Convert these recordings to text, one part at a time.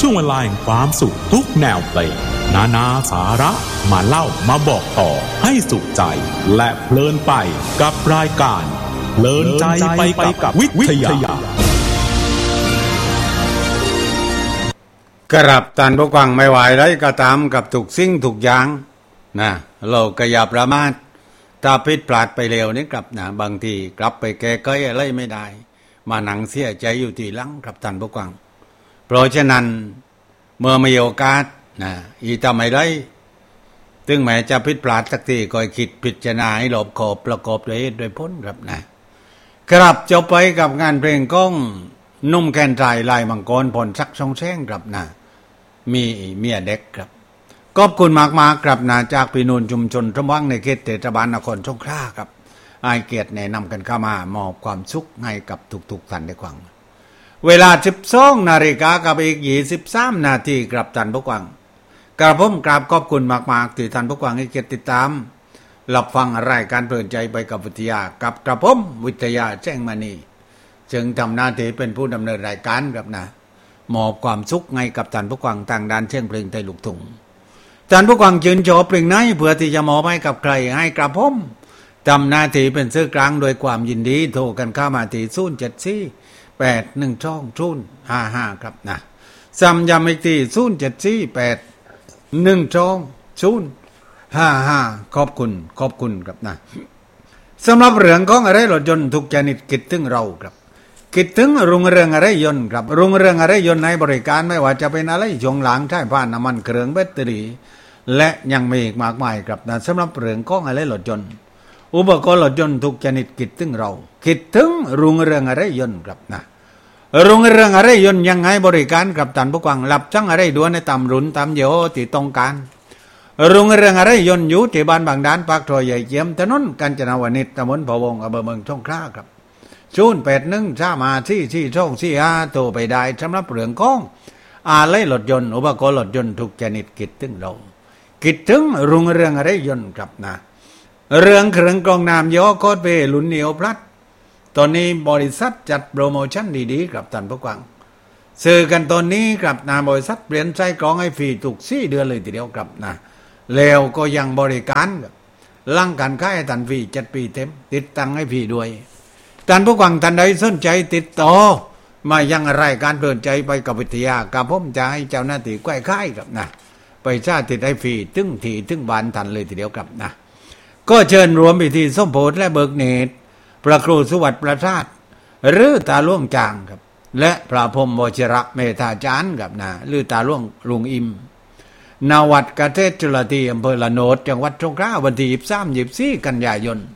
ช่วงเวลาแห่งความสุขทุกแนวเพลงนานาสาระมาเล่ามาบอกต่อให้สุขใจและเพลินไปกับรายการเพลินใจไปกับวิทยากระบตันผู้ฟังไม่ไหวไรก็ตามกับถูกสิ่งถูกอย่างนะเราก็อย่าประมาทถ้าผิดพลาดไปเร็วนี่ครับนะบางทีกลับไปแก้ไขอะไรไม่ได้มาหนังเสียใจอยู่ทีหลังครับท่านผู้ฟังเพราะฉะนั้นเมื่อมีโอกาสนะอีทำอะไรถึงแม้จะผิดพลาดสักทีก็คิดพิจารณาให้รอบคอบประกอบด้วยเหตุด้วยผลครับนะครับจบไปกับงานเพลงก้องนุ่มแคนใจลายมังกรผลสักช่องแช่งครับนะมีเมียเด็กครับขอบคุณมากๆครับนะจากพี่นุ่นชุมชนสมหวังในเขตเทศบาลนครสงขลาครับให้เกียรติแนะนำกันเข้ามามอบความสุขให้กับทุกๆท่านได้ฟังเวลา 12 นาฬิกากับอีก23 นาทีครับท่านผู้ฟังกระผมกราบขอบคุณมากๆที่ท่านผู้ฟังให้เกียรติติดตามรับฟังรายการเพลินใจไปกับวิทยากับกระผมวิทยาแจ้งมณีจึงทำหน้าที่เป็นผู้ดำเนินรายการครับนะมอบความสุขให้กับท่านผู้ฟังทางด้านเชียงเพลงไทยลูกทุ่งท่านผู้ฟังชื่นชอบเพลงไหนเพื่อที่จะมอบให้กับใครให้กระผมทำหน้าที่เป็นสื่อกลางโดยความยินดีโทรกันเข้ามาที่074812055ครับนะซ้ำย้ำอีกที่074812055ขอบคุณครับนะสำหรับเรื่องของอะไรรถยนต์ทุกชนิดคิดถึงเราครับคิดถึงรุ่งเรืองอะไรยนต์ครับรุ่งเรืองอะไรยนต์ในบริการไม่ว่าจะเป็นอะไรช่วงหลังใช้ผ่านน้ำมันเครื่องแบตเตอรี่และยังมีอีกมากมายครับนะสำหรับเรื่องของอะไรรถยนต์อุปกรณ์รถยนต์ทุกชนิดคิดถึงเราคิดถึงรุ่งเรืองอะไรยนต์ครับนะรุ่งเรืองอะไรยนต์ยังไงบริการกับท่านผู้ฟังรับจ้างอะไรด่วนในตามรุ่นตามยี่ห้อที่ต้องการรุ่งเรืองอะไรยนต์อยู่ที่บ้านบางดานปากซอยใหญ่เจียมถนนกาญจนาวนิชตำบลพะวงอำเภอเมืองสงขลาครับ081354425โทรไปได้สำหรับเรื่องของอะไรรถยนต์อุปกรณ์รถยนต์ทุกชนิดคิดถึงเราคิดถึงรุ่งเรืองอะไรยนต์ครับนะเรื่องเครื่องกรองน้ำย่อโคตรเปลุ้นเหนียวพลัดตอนนี้บริษัทจัดโปรโมชั่นดีๆครับท่านผู้ฟังซื้อกันตอนนี้ครับนะบริษัทเปลี่ยนใจกรองให้ฟรีทุก4 เดือนเลยทีเดียวครับนะแล้วก็ยังบริการหลังการขายให้ท่านฟรี7 ปีเต็มติดตั้งให้ฟรีด้วยท่านผู้ฟังท่านใดสนใจติดต่อมายังรายการเพลินใจไปกับวิทยากับผมจะให้เจ้าหน้าที่ใกล้ค่ายครับนะไปชาติดให้ฟรีถึงที่ถึงบ้านท่านเลยทีเดียวครับนะก็เชิญรวมพิธีส้มโพธิ์และเบิกเนตรพระครูสุวัตประชาติหรือตาล่วงจางครับและพระพรหมวชิระเมธาจารย์ครับนะหรือตาล่วงลุงอิมนาวัดกเทศจุลตีอำเภอละโนดจังหวัดสงขลาวันที่23-24 กันยายน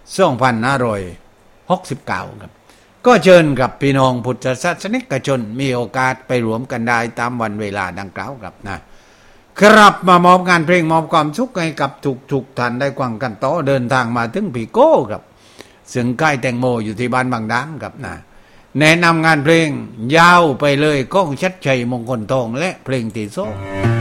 2569ครับก็เชิญกับพี่น้องพุทธศาสนิกชนมีโอกาสไปรวมกันได้ตามวันเวลาดังกล่าวครับนะครับมามอบงานเพลงมอบความสุขให้กับทุกท่านได้กวางกันต่อเดินทางมาถึงปีโก้ครับซึ่งใกล้แตงโมอยู่ที่บ้านบางดานครับนะแนะนำงานเพลงยาวไปเลยก้องชัดชัยมงคลทองและเพลงตีโซ่